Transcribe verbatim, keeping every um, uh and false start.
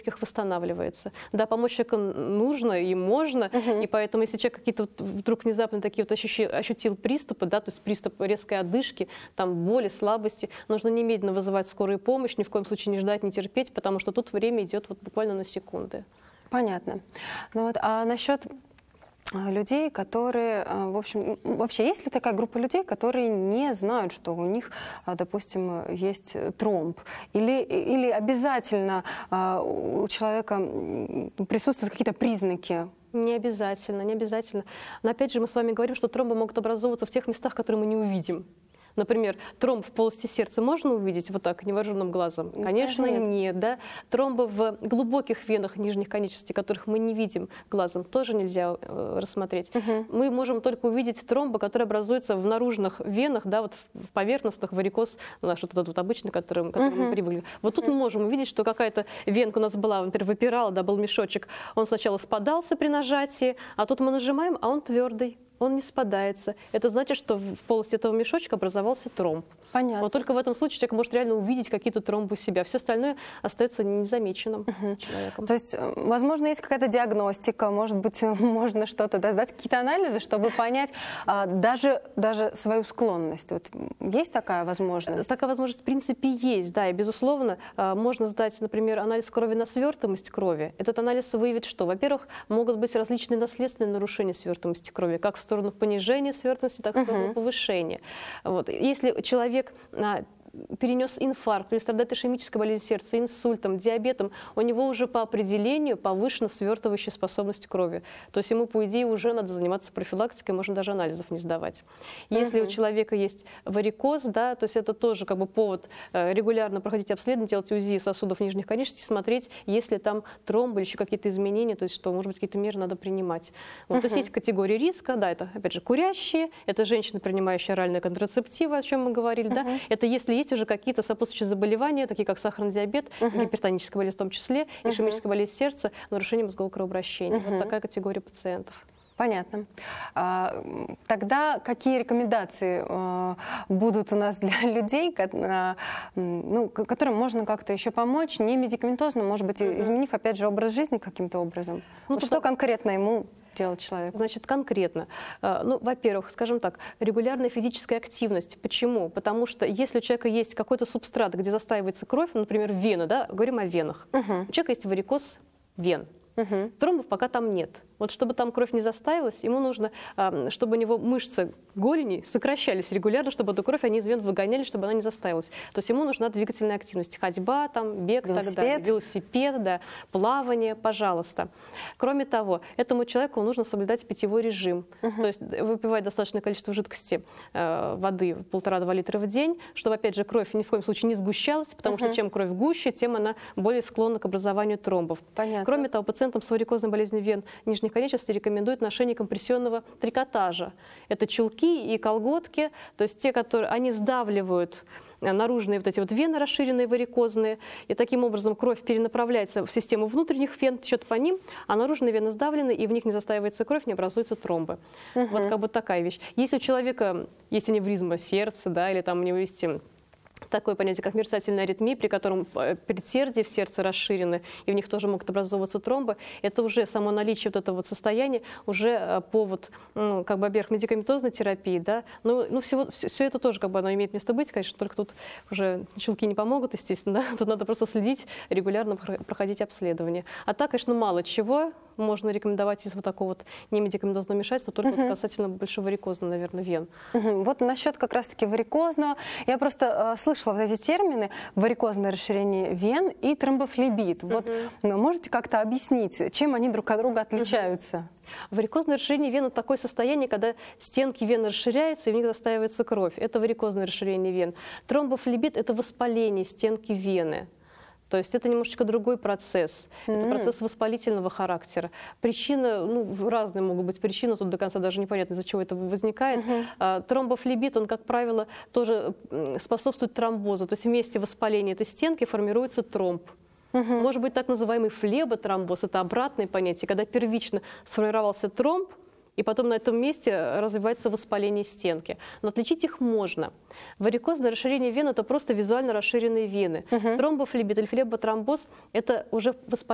легких восстанавливается. Да, помочь человеку нужно и можно, угу. и поэтому, если человек какие-то вдруг внезапно такие вот ощущи, ощутил приступы, да, то есть приступ резкой одышки, там боли, слабости, нужно немедленно вызывать скорую помощь, ни в коем случае не ждать, не терпеть, потому что тут время идет вот буквально на секунды. Понятно. Ну вот, а насчет людей, которые, в общем, вообще есть ли такая группа людей, которые не знают, что у них, допустим, есть тромб? Или, или обязательно у человека присутствуют какие-то признаки? Не обязательно, не обязательно. Но опять же мы с вами говорим, что тромбы могут образовываться в тех местах, которые мы не увидим. Например, тромб в полости сердца можно увидеть вот так, невооруженным глазом? Конечно, нет. нет да? Тромбы в глубоких венах нижних конечностей, которых мы не видим глазом, тоже нельзя э, рассмотреть. Угу. Мы можем только увидеть тромбы, которые образуются в наружных венах, да, вот в поверхностных, варикоз, наш вот этот вот обычный, к которому, к которому угу. мы привыкли. Вот тут угу. мы можем увидеть, что какая-то венка у нас была, например, выпирала, да, был мешочек, он сначала спадался при нажатии, а тут мы нажимаем, а он твердый. Он не спадается. Это значит, что в полости этого мешочка образовался тромб. Понятно. Но только в этом случае человек может реально увидеть какие-то тромбы у себя. Все остальное остается незамеченным угу. человеком. То есть, возможно, есть какая-то диагностика, может быть, можно что-то да, сдать, какие-то анализы, чтобы понять а, даже, даже свою склонность. Вот есть такая возможность? Такая возможность, в принципе, есть, да. И, безусловно, можно сдать, например, анализ крови на свертываемость крови. Этот анализ выявит что? Во-первых, могут быть различные наследственные нарушения свертываемости крови, как в сторону понижения свертываемости, так и в сторону uh-huh. повышения. Вот. Если человек перенес инфаркт или страдает ишемической болезнью сердца, инсультом, диабетом, у него уже по определению повышена свертывающая способность крови. То есть ему, по идее, уже надо заниматься профилактикой, можно даже анализов не сдавать. Если uh-huh. у человека есть варикоз, да, то есть это тоже как бы повод регулярно проходить обследование, делать УЗИ сосудов нижних конечностей, смотреть, есть ли там тромбы или еще какие-то изменения, то есть что, может быть, какие-то меры надо принимать. Вот, uh-huh. То есть есть категории риска, да, это, опять же, курящие, это женщины, принимающие оральные контрацептивы, о чем мы говорили, uh-huh. да, это если есть уже какие-то сопутствующие заболевания, такие как сахарный диабет, uh-huh. гипертоническая болезнь в том числе, uh-huh. ишемическая болезнь сердца, нарушение мозгового кровообращения. Uh-huh. Вот такая категория пациентов. Понятно. А, тогда какие рекомендации а, будут у нас для людей, а, ну, которым можно как-то еще помочь, не медикаментозно, может быть, uh-huh. изменив, опять же, образ жизни каким-то образом? Ну, вот что туда... конкретно ему делать человек? Значит, конкретно. Ну, во-первых, скажем так, регулярная физическая активность. Почему? Потому что если у человека есть какой-то субстрат, где застаивается кровь, например, вена, да, говорим о венах. Uh-huh. У человека есть варикоз вен. Uh-huh. Тромбов пока там нет. Вот чтобы там кровь не застаивалась, ему нужно, чтобы у него мышцы голени сокращались регулярно, чтобы эту кровь они из вен выгоняли, чтобы она не застаивалась. То есть ему нужна двигательная активность. Ходьба, там, бег, велосипед. Так далее. Велосипед, да, плавание, пожалуйста. Кроме того, этому человеку нужно соблюдать питьевой режим. Uh-huh. То есть выпивать достаточное количество жидкости, э, воды, полтора-два литра в день, чтобы, опять же, кровь ни в коем случае не сгущалась, потому uh-huh. что чем кровь гуще, тем она более склонна к образованию тромбов. Понятно. Кроме того, пациентам с варикозной болезнью вен нижних конечностей рекомендуют ношение компрессионного трикотажа. Это чулки и колготки, то есть те, которые они сдавливают наружные вот эти вот вены расширенные, варикозные, и таким образом кровь перенаправляется в систему внутренних вен, течет по ним, а наружные вены сдавлены, и в них не застаивается кровь, не образуются тромбы. Uh-huh. Вот как бы такая вещь. Если у человека есть аневризма сердца, да, или там у него есть такое понятие, как мерцательная аритмия, при котором предсердия в сердце расширены, и в них тоже могут образовываться тромбы, это уже само наличие вот этого вот состояния, уже повод, ну, как бы, во-первых, медикаментозной терапии, да, ну, ну всего, все, все это тоже, как бы, оно имеет место быть, конечно, только тут уже чулки не помогут, естественно, да? Тут надо просто следить, регулярно проходить обследование. А так, конечно, мало чего можно рекомендовать из вот такого вот немедикаментозного вмешательства, только uh-huh. вот касательно большого варикозного, наверное, вен. Uh-huh. Вот насчет как раз-таки варикозного, я просто э, слышала вот эти термины: варикозное расширение вен и тромбофлебит. Uh-huh. Вот можете как-то объяснить, чем они друг от друга отличаются? Uh-huh. Варикозное расширение вен – это такое состояние, когда стенки вены расширяются, и в них застаивается кровь. Это варикозное расширение вен. Тромбофлебит – это воспаление стенки вены. То есть это немножечко другой процесс. Mm-hmm. Это процесс воспалительного характера. Причины, ну, разные могут быть причины, тут до конца даже непонятно, из-за чего это возникает. Mm-hmm. А, тромбофлебит, он, как правило, тоже способствует тромбозу. То есть в месте воспаления этой стенки формируется тромб. Mm-hmm. Может быть так называемый флеботромбоз, это обратное понятие, когда первично сформировался тромб, и потом на этом месте развивается воспаление стенки. Но отличить их можно. Варикозное расширение вен – это просто визуально расширенные вены. Uh-huh. Тромбофлебит или флеботромбоз – это уже воспаление